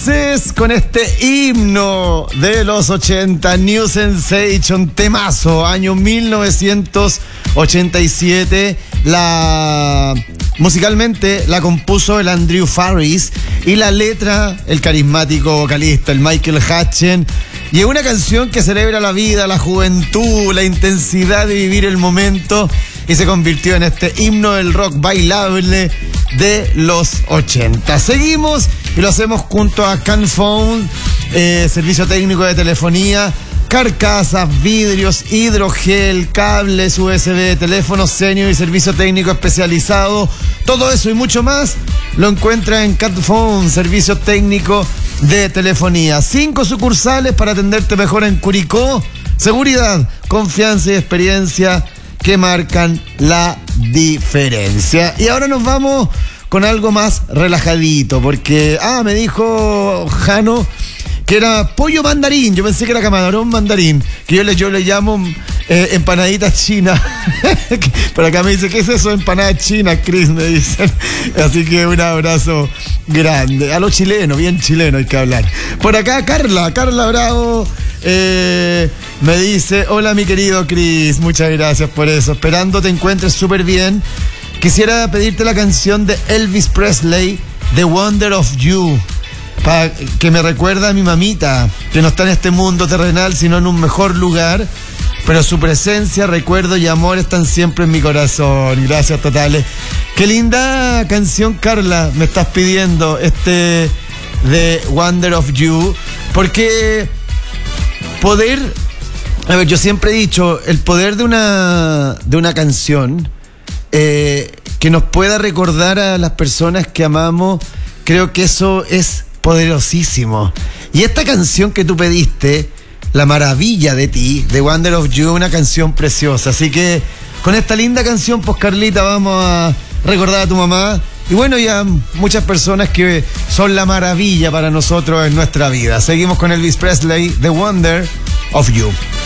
entonces con este himno de los 80, New Sensation, temazo, año 1987. Musicalmente la compuso el Andrew Farris y la letra el carismático vocalista, el Michael Hutchence. Y es una canción que celebra la vida, la juventud, la intensidad de vivir el momento, y se convirtió en este himno del rock bailable de los 80. Seguimos y lo hacemos junto a Canphone, servicio técnico de telefonía, carcasas, vidrios, hidrogel, cables USB, teléfonos senior y servicio técnico especializado. Todo eso y mucho más lo encuentra en Canphone, servicio técnico de telefonía. 5 sucursales para atenderte mejor en Curicó. Seguridad, confianza y experiencia que marcan la diferencia. Y ahora nos vamos con algo más relajadito, porque me dijo Jano que era pollo mandarín. Yo pensé que era camarón mandarín, que yo le llamo empanaditas chinas. Por acá me dice, ¿qué es eso? Empanadas chinas, Chris, me dicen. Así que un abrazo grande. A lo chileno, bien chileno hay que hablar. Por acá Carla Bravo me dice, hola mi querido Chris, muchas gracias por eso. Esperando te encuentres súper bien. Quisiera pedirte la canción de Elvis Presley, The Wonder of You, que me recuerda a mi mamita, que no está en este mundo terrenal, sino en un mejor lugar, pero su presencia, recuerdo y amor están siempre en mi corazón. Gracias totales. Qué linda canción, Carla, me estás pidiendo, The Wonder of You, porque yo siempre he dicho, el poder de una canción que nos pueda recordar a las personas que amamos, creo que eso es poderosísimo. Y esta canción que tú pediste, La Maravilla de Ti, The Wonder of You, una canción preciosa. Así que con esta linda canción, pues Carlita, vamos a recordar a tu mamá. Y bueno, ya muchas personas que son la maravilla para nosotros en nuestra vida. Seguimos con Elvis Presley, The Wonder of You.